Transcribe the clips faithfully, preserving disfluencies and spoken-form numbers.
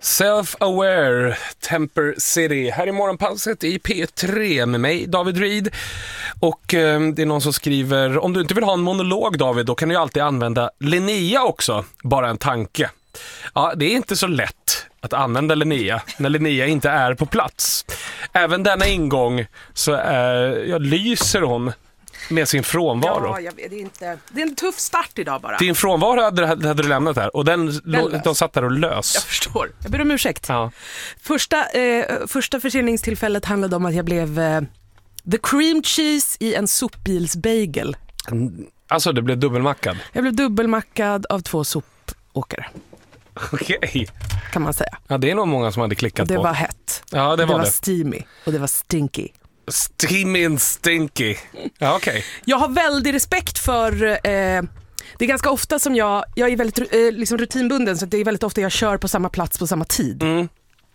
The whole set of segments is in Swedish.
Self-Aware, Temper City. Här i morgonpasset i P tre med mig, David Reed. Och eh, det är någon som skriver: om du inte vill ha en monolog, David, då kan du ju alltid använda Linnea också. Bara en tanke. Ja, det är inte så lätt att använda Linnea när Linnea inte är på plats. Även denna ingång så är, ja, lyser hon med sin frånvaro. Ja, jag vet, det, är inte, det är en tuff start idag bara. Din frånvaro hade, hade du lämnat här och den, den de satt där och lös. Jag förstår. Jag ber om ursäkt. Ja. Första, eh, första förseningstillfället handlade om att jag blev eh, the cream cheese i en sopbilsbagel. Alltså det blev dubbelmackad. Jag blev dubbelmackad av två sopåkare. Okej. Okay. Kan man säga. Ja, det är nog många som hade klickat det på. Det var hett. Ja, det, det var var det. steamy och det var stinky. Steamy and stinky. Ja, okej. Okay. Jag har väldigt respekt för eh, det är ganska ofta som jag jag är väldigt eh, liksom rutinbunden, så det är väldigt ofta jag kör på samma plats på samma tid. Mm.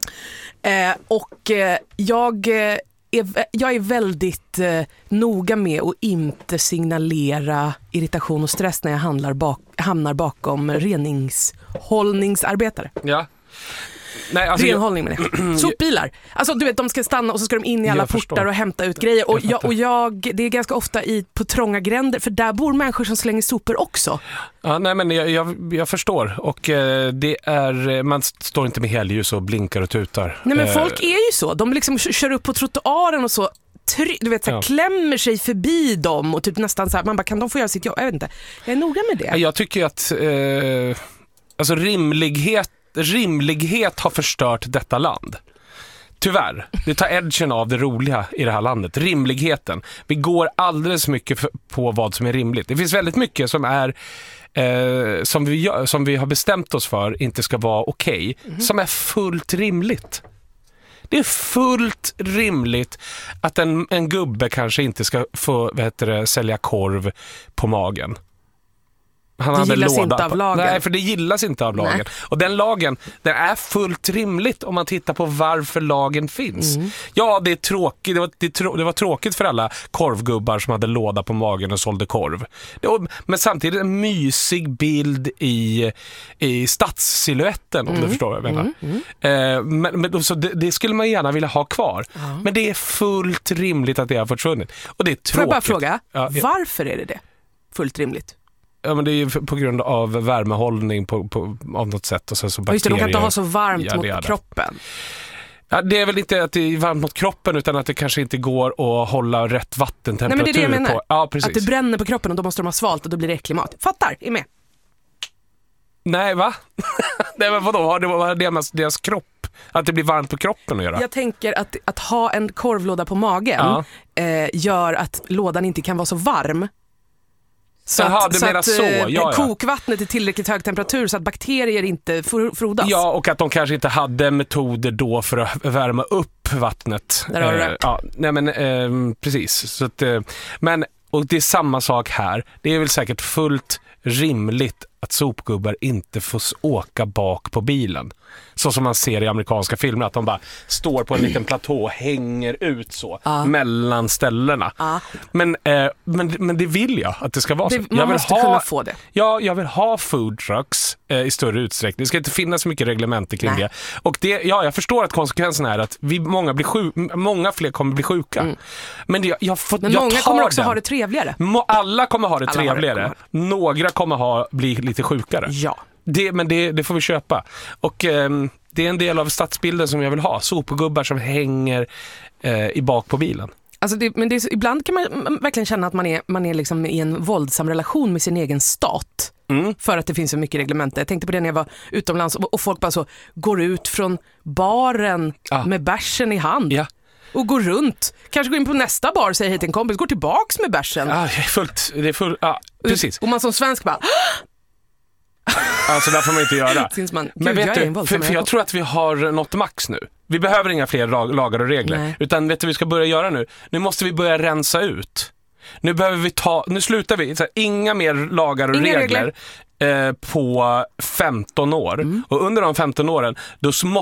Eh, och eh, jag eh, är, jag är väldigt eh, noga med att inte signalera irritation och stress när jag handlar bak, hamnar bakom reningshållningsarbetare. Ja. Nej, alltså renhållning med det. Sopbilar. Alltså du vet, de ska stanna och så ska de in i alla portar och hämta ut grejer. Och jag, och jag, det är ganska ofta i, på trånga gränder, för där bor människor som slänger sopor också. Ja, nej men jag, jag, jag förstår. Och eh, det är, man står inte med helljus och blinkar och tutar. Nej men eh. folk är ju så. De liksom kör upp på trottoaren och så, du vet, så här, ja. klämmer sig förbi dem och typ nästan så här, man bara, kan de få göra sitt jobb? Jag vet inte. Jag är noga med det. Jag tycker att eh, alltså rimlighet Rimlighet har förstört detta land. Tyvärr. Det tar edgen av det roliga i det här landet. Rimligheten. Vi går alldeles mycket för, på vad som är rimligt. Det finns väldigt mycket som är eh, som, vi gör, som vi har bestämt oss för inte ska vara okej. Okay, mm. Som är fullt rimligt. Det är fullt rimligt att en, en gubbe kanske inte ska få, vad heter det, sälja korv på magen. Han det hade gillas låda inte av på. lagen. Nej, för det gillas inte av lagen. Nej. Och den lagen, den är fullt rimligt om man tittar på varför lagen finns. Mm. Ja, det är tråkigt. Det var, det, trå- det var tråkigt för alla korvgubbar som hade låda på magen och sålde korv. Det var, men samtidigt en mysig bild i, i stadssilhuetten, om mm. du förstår vad jag menar. Mm. Mm. Eh, men, men, så det, det skulle man gärna vilja ha kvar. Mm. Men det är fullt rimligt att det har försvunnit. Och det är tråkigt. Får jag bara fråga, ja, varför är det det? Fullt rimligt? Ja, men det är ju på grund av värmehållning på, på, av något sätt. Och så, så bakterier. Just det, de kan inte ha så varmt ja, mot det kroppen. Ja, det är väl inte att det är varmt mot kroppen, utan att det kanske inte går att hålla rätt vattentemperatur. Nej, men det är det jag menar. På. Ja, precis. Att det bränner på kroppen och då måste de ha svalt och då blir det äcklig mat. Fattar, är med. Nej, va? Nej, men vadå? Har det, har det med deras kropp? Att det blir varmt på kroppen att göra? Jag tänker att, att ha en korvlåda på magen ja. eh, gör att lådan inte kan vara så varm. Så Aha, att, du så menar att så. Ja, ja. kokvattnet är tillräckligt hög temperatur så att bakterier inte frodas. Ja, och att de kanske inte hade metoder då för att värma upp vattnet. Där har du eh, ja, nej men eh, precis. Så att, eh, men, och det är samma sak här. Det är väl säkert fullt rimligt att sopgubbar inte får åka bak på bilen. Så som man ser i amerikanska filmer, att de bara står på en liten platå och hänger ut så uh. mellan ställena. Uh. Men, eh, men, men det vill jag att det ska vara det, så. Man jag vill måste ha, kunna få det. Ja, jag vill ha food trucks eh, i större utsträckning. Det ska inte finnas så mycket reglementer kring Nej. det. Och det, ja, jag förstår att konsekvensen är att vi, många, blir sjuk, många fler kommer bli sjuka. Mm. Men, det, jag får, men jag många tar kommer också den. ha det trevligare. Må, alla kommer ha det alla trevligare. Har det, Några kommer ha, bli lite sjukare. Ja. Det, men det, det får vi köpa. Och eh, det är en del av stadsbilden som jag vill ha. Sopgubbar som hänger eh, i bak på bilen. Alltså det, men det är, ibland kan man verkligen känna att man är, man är liksom i en våldsam relation med sin egen stat. Mm. För att det finns så mycket reglementer. Jag tänkte på det när jag var utomlands och, och folk bara så går ut från baren ah. med bärsen i hand. Ja. Och går runt. Kanske går in på nästa bar och säger hej till en kompis. Går tillbaks med bärsen. Ja, det är fullt. Det är fullt ja, precis. Och man som svensk bara... Alltså där får man inte göra. Man, men vet du, för, för jag tror att vi har nått max nu. Vi behöver inga fler lagar och regler. Nej. Utan vet du vad vi ska börja göra nu? Nu måste vi börja rensa ut. Nu behöver vi ta, nu slutar vi. Så här, inga mer lagar och inga regler, regler. Eh, på femton år. Mm. Och under de femton åren, då